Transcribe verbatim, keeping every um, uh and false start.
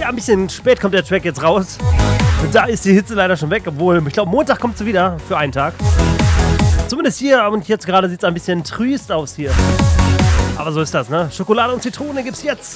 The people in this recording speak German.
Ja, ein bisschen spät kommt der Track jetzt raus. Da ist die Hitze leider schon weg, obwohl, ich glaube, Montag kommt sie wieder für einen Tag. Zumindest hier und jetzt gerade sieht es ein bisschen trüst aus hier. Aber so ist das, ne? Schokolade und Zitrone gibt's jetzt.